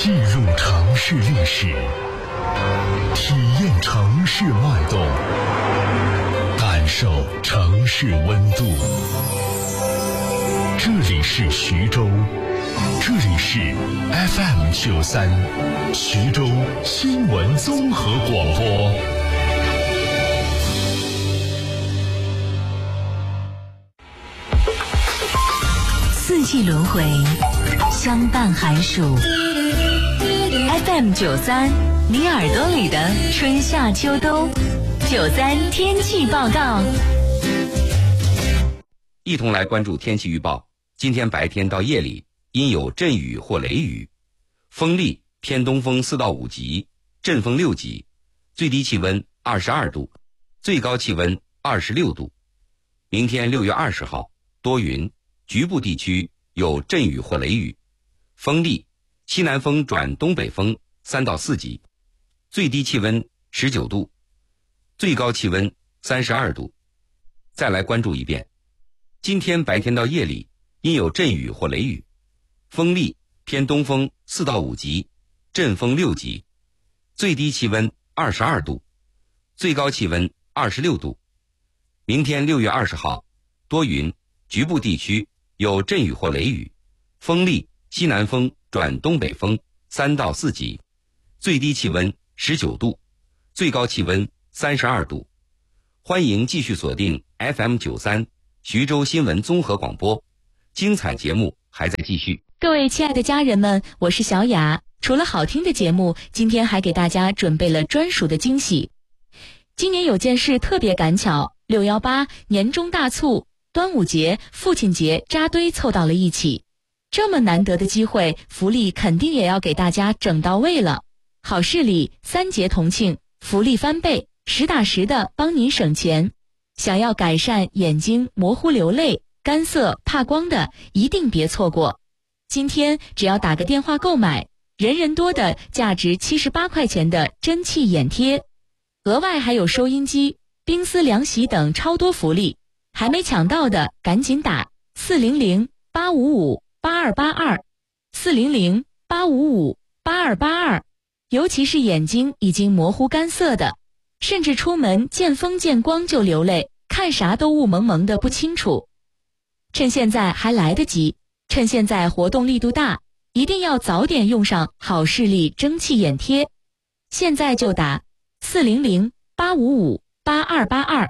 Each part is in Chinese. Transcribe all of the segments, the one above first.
进入城市历史，体验城市脉动，感受城市温度。这里是徐州，这里是 FM93 徐州新闻综合广播。 四季轮回，相伴寒暑。FM93，你耳朵里的春夏秋冬。93天气报告。 一同来关注天气预报。今天白天到夜里阴有阵雨或雷雨，风力偏东风4到5级，阵风6级，最低气温22度，最高气温26度。明天6月20号多云，局部地区有阵雨或雷雨，风力西南风转东北风3到4级，最低气温19度，最高气温32度。再来关注一遍，今天白天到夜里阴有阵雨或雷雨，风力偏东风4到5级，阵风6级，最低气温22度，最高气温26度。明天6月20号多云，局部地区有阵雨或雷雨，风力西南风转东北风3到4级，最低气温19度，最高气温32度。欢迎继续锁定 FM93 徐州新闻综合广播，精彩节目还在继续。 各位亲爱的家人们，我是小雅。除了好听的节目，今天还给大家准备了专属的惊喜。今年有件事特别赶巧，618年终大促，端午节、父亲节扎堆凑到了一起。这么难得的机会，福利肯定也要给大家整到位了。好视力3节同庆，福利翻倍，实打实的帮您省钱。想要改善眼睛模糊流泪、干涩怕光的，一定别错过。今天只要打个电话购买，人人多的价值78块钱的蒸汽眼贴，额外还有收音机、冰丝凉席等超多福利。还没抢到的赶紧打400-855-8282 400-855-8282。尤其是眼睛已经模糊干涩的，甚至出门见风见光就流泪，看啥都雾蒙蒙的不清楚。趁现在还来得及，趁现在活动力度大，一定要早点用上好视力蒸汽眼贴。现在就打400-855-8282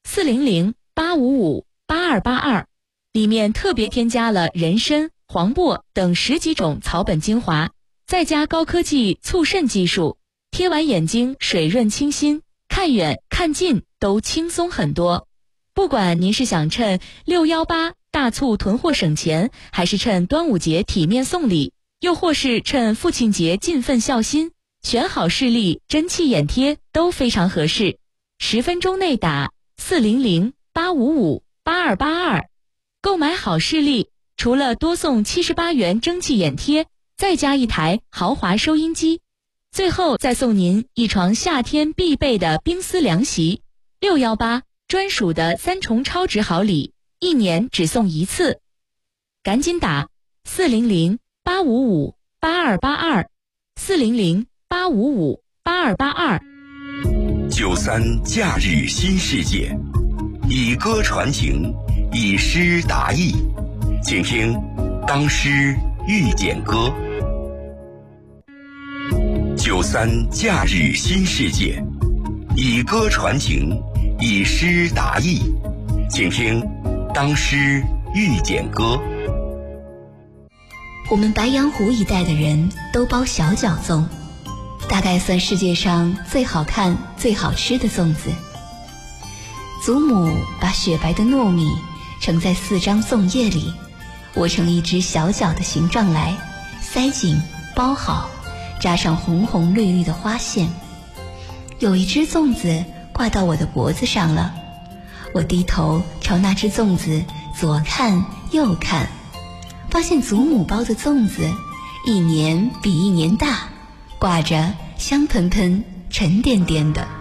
400-855-8282，里面特别添加了人参、黄柏等10几种草本精华，再加高科技促渗技术，贴完眼睛水润清新，看远看近都轻松很多。不管您是想趁618大促囤货省钱，还是趁端午节体面送礼，又或是趁父亲节尽份孝心，选好视力蒸汽眼贴都非常合适。10分钟内打400-855-8282，购买好视力，除了多送78元蒸汽眼贴，再加一台豪华收音机，最后再送您一床夏天必备的冰丝凉席。618专属的3重超值好礼，1年只送1次。赶紧打400-855-8282 400-855-8282。 93假日新世界，以歌传情，以诗达意，请听当诗遇见歌。93假日新世界，以歌传情，以诗达意，请听当诗遇见歌。 我们白洋湖一带的人都包小脚粽，大概算世界上最好看最好吃的粽子。祖母把雪白的糯米盛在4张粽叶里，窝成一只小脚的形状来，塞紧包好，扎上红红绿绿的花线。有一只粽子挂到我的脖子上了，我低头朝那只粽子左看右看，发现祖母包的粽子一年比一年大，挂着香喷喷沉甸甸的。